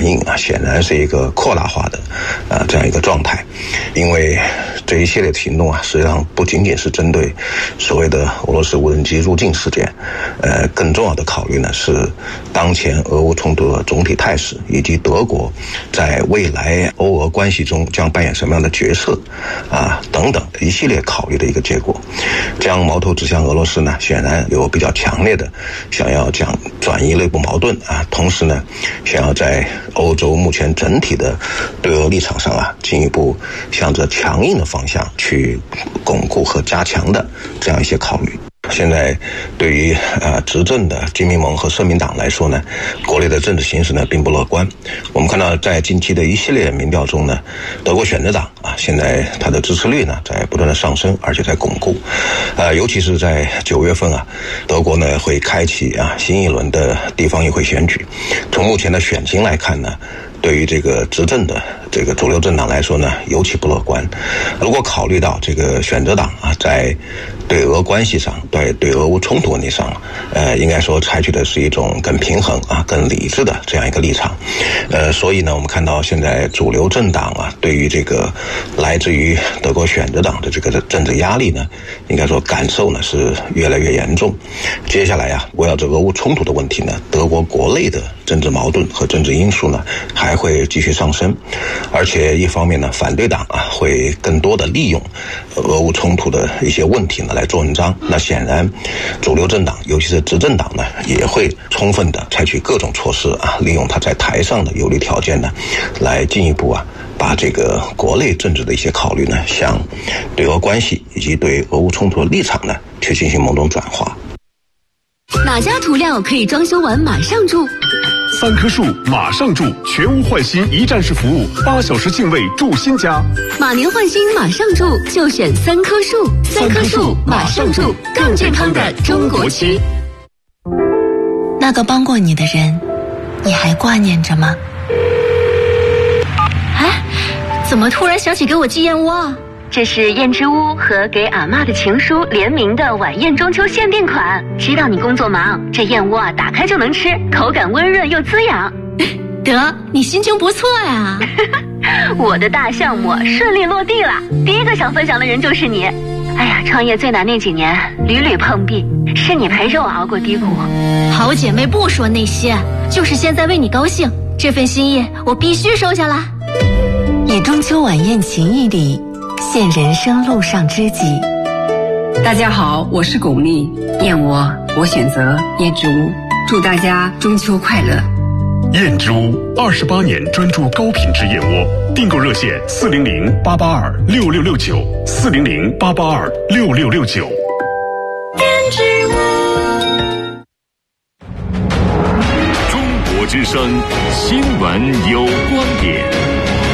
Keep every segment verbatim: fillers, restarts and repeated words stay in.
应啊，显然是一个扩大化的啊这样一个状态。因为这一系列的行动啊，实际上不仅仅是针对所谓的俄罗斯无人机入境事件，呃，更重要的考虑呢是当前俄乌冲突的总体态势，以及德国在未来欧俄关系中将扮演什么样的角色啊等等一系列考虑的一个结果。将矛头指向俄罗斯呢，显然有比较强烈的想要讲转移内部矛盾啊，同时呢，想要在欧洲目前整体的对俄立场上啊，进一步向着强硬的方向去巩固和加强的这样一些考虑。现在对于呃执政的基民盟和社民党来说呢，国内的政治形势呢并不乐观。我们看到在近期的一系列民调中呢，德国选择党啊，现在它的支持率呢在不断的上升，而且在巩固。呃，尤其是在九月份啊，德国呢会开启啊新一轮的地方议会选举。从目前的选情来看呢，对于这个执政的这个主流政党来说呢，尤其不乐观。如果考虑到这个选择党啊，在对俄关系上，对对俄乌冲突问题上，呃，应该说采取的是一种更平衡啊、更理智的这样一个立场。呃，所以呢，我们看到现在主流政党啊，对于这个来自于德国选择党的这个政治压力呢，应该说感受呢是越来越严重。接下来啊，围绕着俄乌冲突的问题呢，德国国内的政治矛盾和政治因素呢还会继续上升，而且一方面呢，反对党啊会更多的利用俄乌冲突的一些问题呢来做文章。那显然，主流政党，尤其是执政党呢，也会充分的采取各种措施啊，利用它在台上的有利条件呢，来进一步啊把这个国内政治的一些考虑呢，向对俄关系以及对俄乌冲突的立场呢，去进行某种转化。 哪家涂料可以装修完马上住？ 三棵树马上住，全屋换新一站式服务，八小时净位住新家。 马年换新马上住，就选三棵树。三棵树马上住，更健康的中国区。 那个帮过你的人，你还挂念着吗？ 哎，怎么突然想起给我寄燕窝啊？这是燕之屋和给阿嬷的情书联名的晚宴中秋限定款。知道你工作忙，这燕窝啊打开就能吃，口感温润又滋养。得，你心情不错呀。我的大项目顺利落地了，第一个想分享的人就是你。哎呀，创业最难那几年屡屡碰壁，是你陪着我熬过低谷。好姐妹不说那些，就是现在为你高兴，这份心意我必须收下啦。 以中秋晚宴情谊里现人生路上知己。 大家好，我是巩俐，燕窝我选择燕之屋，祝大家中秋快乐。 燕之屋二十八年专注高品质燕窝，订购热线四零零八八二六六六九四零零八八二六六六九。 燕之屋， 中国之声新闻有观点。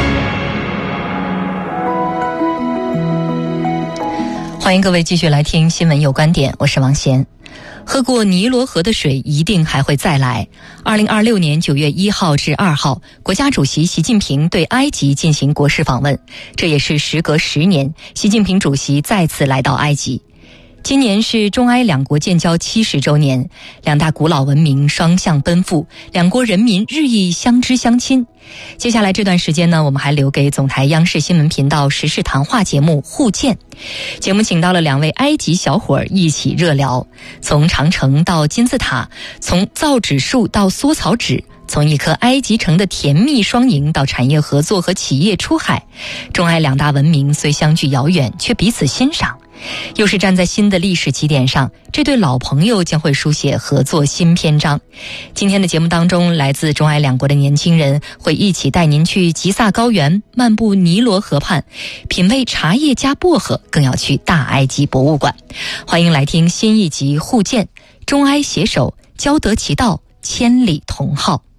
欢迎各位继续来听新闻有观点，我是王贤。喝过尼罗河的水一定还会再来。二零二六年九月一号至二号，国家主席习近平对埃及进行国事访问，这也是时隔十年，习近平主席再次来到埃及。今年是中埃两国建交七十周年，两大古老文明双向奔赴，两国人民日益相知相亲。接下来这段时间呢，我们还留给总台央视新闻频道时事谈话节目互鉴。节目请到了两位埃及小伙儿一起热聊，从长城到金字塔，从造纸术到缩草纸，从一颗埃及城的甜蜜双赢到产业合作和企业出海。中埃两大文明虽相距遥远，却彼此欣赏。又是站在新的历史起点上，这对老朋友将会书写合作新篇章。今天的节目当中，来自中埃两国的年轻人会一起带您去吉萨高原，漫步尼罗河畔，品味茶叶加薄荷，更要去大埃及博物馆。欢迎来听新一集互鉴，中埃携手，交得其道，千里同好。